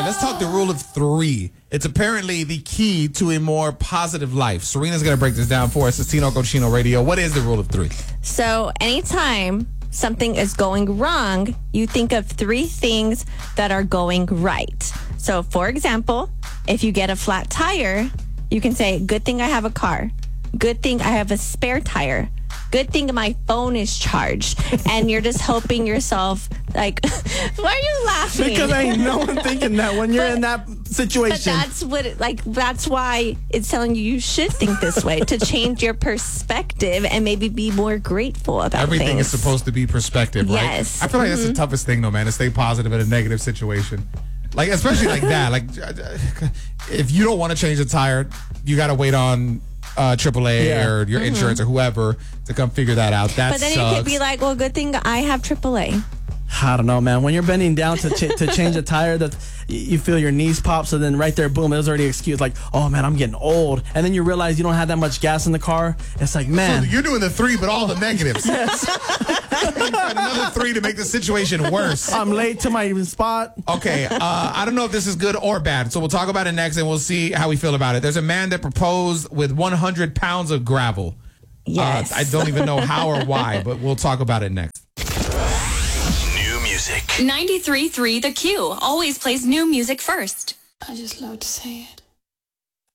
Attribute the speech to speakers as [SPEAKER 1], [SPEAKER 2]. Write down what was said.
[SPEAKER 1] let's talk the rule of 3. It's apparently the key to a more positive life. Serena's going to break this down for us. It's Tino Cochino Radio. What is the rule of 3?
[SPEAKER 2] So anytime something is going wrong, you think of 3 things that are going right. So, for example, if you get a flat tire, you can say, good thing I have a car. Good thing I have a spare tire. Good thing my phone is charged. And you're just hoping yourself, like, why are you laughing?
[SPEAKER 3] Because ain't no one thinking that when you're in that situation.
[SPEAKER 2] But that's why it's telling you should think this way, to change your perspective and maybe be more grateful about
[SPEAKER 1] Everything
[SPEAKER 2] things.
[SPEAKER 1] is supposed to be perspective, right?
[SPEAKER 2] Yes.
[SPEAKER 1] I feel like that's the toughest thing, though, man, to stay positive in a negative situation. Like, especially like that. Like, if you don't want to change a tire, you got to wait on AAA or your insurance or whoever to come figure that out. That
[SPEAKER 2] But then
[SPEAKER 1] sucks.
[SPEAKER 2] you could be like, well, good thing I have AAA.
[SPEAKER 3] I don't know, man. When you're bending down to change a tire, that you feel your knees pop. So then right there, boom, it was already an excuse. Like, oh man, I'm getting old. And then you realize you don't have that much gas in the car. It's like, man,
[SPEAKER 1] So you're doing the 3, but all the negatives. Yes. Another 3 to make the situation worse.
[SPEAKER 3] I'm late to my spot.
[SPEAKER 1] Okay, I don't know if this is good or bad, so we'll talk about it next, and we'll see how we feel about it. There's a man that proposed with 100 pounds of gravel.
[SPEAKER 2] Yes.
[SPEAKER 1] I don't even know how or why, but we'll talk about it next.
[SPEAKER 4] New music.
[SPEAKER 5] 93.3 The Q always plays new music first.
[SPEAKER 6] I just love to say it.